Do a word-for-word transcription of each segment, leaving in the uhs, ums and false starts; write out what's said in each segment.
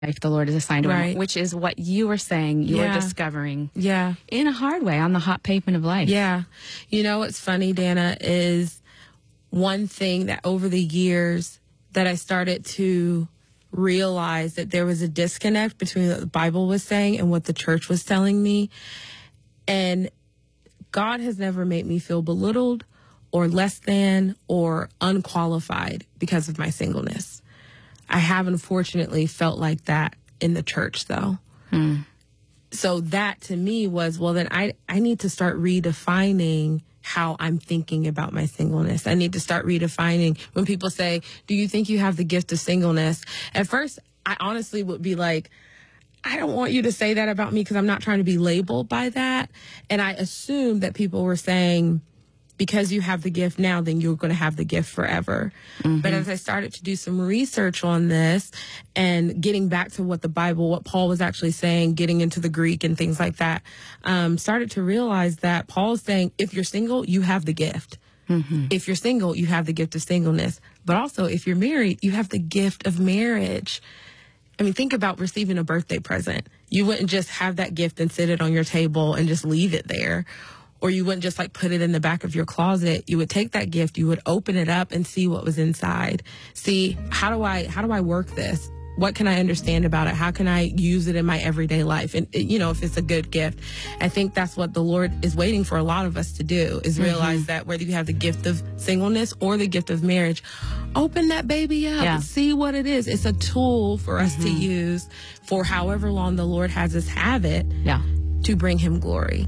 the Lord has assigned to Right. him, which is what you were saying you Yeah. were discovering Yeah. in a hard way on the hot pavement of life. Yeah. You know what's funny, Dana, is one thing that over the years that I started to realize that there was a disconnect between what the Bible was saying and what the church was telling me. And God has never made me feel belittled or less than or unqualified because of my singleness. I have unfortunately felt like that in the church, though. Hmm. So that to me was, well, then I, I need to start redefining how I'm thinking about my singleness. I need to start redefining when people say, do you think you have the gift of singleness? At first, I honestly would be like, I don't want you to say that about me because I'm not trying to be labeled by that. And I assumed that people were saying, because you have the gift now, then you're going to have the gift forever. Mm-hmm. But as I started to do some research on this and getting back to what the Bible, what Paul was actually saying, getting into the Greek and things like that, um, started to realize that Paul's saying, if you're single, you have the gift. Mm-hmm. If you're single, you have the gift of singleness. But also, if you're married, you have the gift of marriage. I mean, think about receiving a birthday present. You wouldn't just have that gift and sit it on your table and just leave it there. Or you wouldn't just like put it in the back of your closet. You would take that gift, you would open it up and see what was inside. See, how do I, how do I work this? What can I understand about it? How can I use it in my everyday life? And, you know, if it's a good gift, I think that's what the Lord is waiting for a lot of us to do, is realize mm-hmm. that whether you have the gift of singleness or the gift of marriage, open that baby up yeah. and see what it is. It's a tool for us mm-hmm. to use for however long the Lord has us have it yeah. to bring him glory.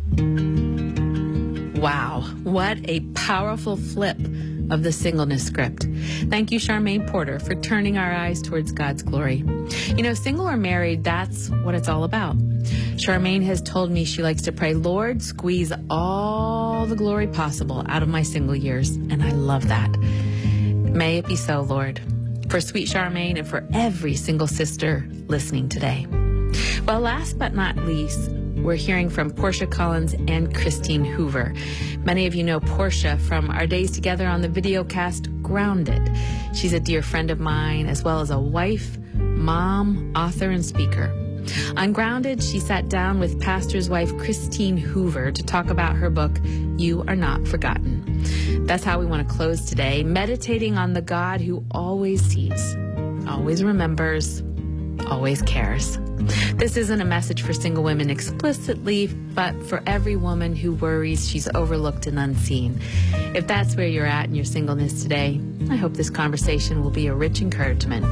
Wow, what a powerful flip of the singleness script. Thank you, Charmaine Porter, for turning our eyes towards God's glory. You know, single or married, that's what it's all about. Charmaine has told me she likes to pray, Lord, squeeze all the glory possible out of my single years, and I love that. May it be so, Lord, for sweet Charmaine and for every single sister listening today. Well, last but not least, we're hearing from Portia Collins and Christine Hoover. Many of you know Portia from our days together on the videocast Grounded. She's a dear friend of mine, as well as a wife, mom, author, and speaker. On Grounded, she sat down with pastor's wife Christine Hoover to talk about her book, You Are Not Forgotten. That's how we want to close today, meditating on the God who always sees, always remembers, always cares. This isn't a message for single women explicitly, but for every woman who worries she's overlooked and unseen. If that's where you're at in your singleness today, I hope this conversation will be a rich encouragement.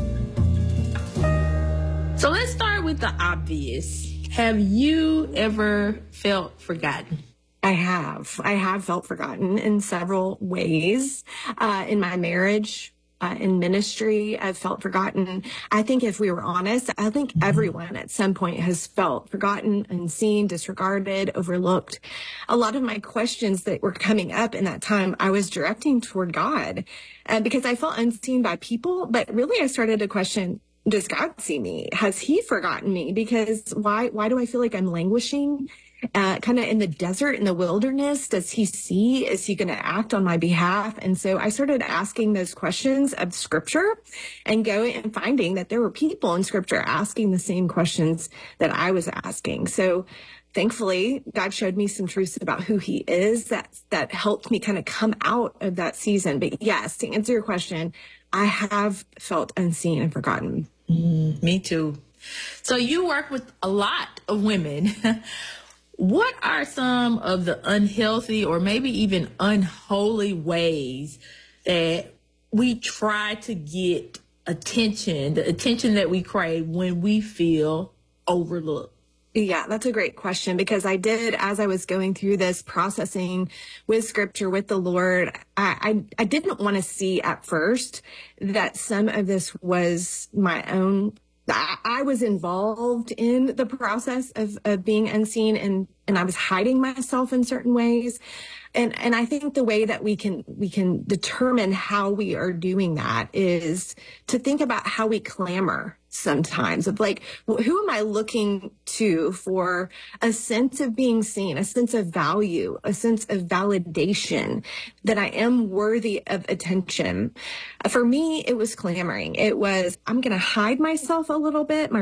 So let's start with the obvious. Have you ever felt forgotten? I have. I have felt forgotten in several ways. Uh, in my marriage, Uh, in ministry, I've felt forgotten. I think if we were honest, I think everyone at some point has felt forgotten, unseen, disregarded, overlooked. A lot of my questions that were coming up in that time, I was directing toward God uh, because I felt unseen by people. But really, I started to question, does God see me? Has he forgotten me? Because why, why do I feel like I'm languishing? Uh, kind of in the desert, in the wilderness? Does he see? Is he going to act on my behalf? And so I started asking those questions of scripture and going and finding that there were people in scripture asking the same questions that I was asking. So thankfully, God showed me some truths about who he is that, that helped me kind of come out of that season. But yes, to answer your question, I have felt unseen and forgotten. Mm, me too. So you work with a lot of women. What are some of the unhealthy or maybe even unholy ways that we try to get attention, the attention that we crave when we feel overlooked? Yeah, that's a great question, because I did, as I was going through this processing with scripture, with the Lord, I, I, I didn't want to see at first that some of this was my own. I, I was involved in the process of, of being unseen and and I was hiding myself in certain ways. And, and I think the way that we can, we can determine how we are doing that is to think about how we clamor sometimes of like, who am I looking to for a sense of being seen, a sense of value, a sense of validation that I am worthy of attention. For me, it was clamoring. It was, I'm going to hide myself a little bit. My